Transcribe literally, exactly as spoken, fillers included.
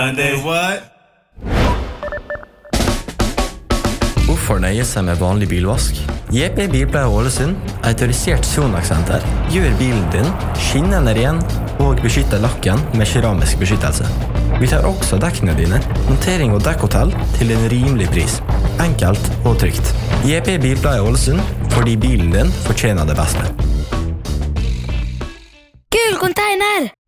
Monday what? Hvorfor nøye seg med vanlig bilvask? J P Bilpleie Ålesund, autorisert Sonax-senter, gjør bilen din skinnende ren og beskytter lakken med keramisk beskyttelse. Vi tar også dekkene dine, montering og dekkhotell til en rimelig pris. Enkelt og trygt. J P Bilpleie Ålesund, fordi bilen din fortjener det beste. Kul container!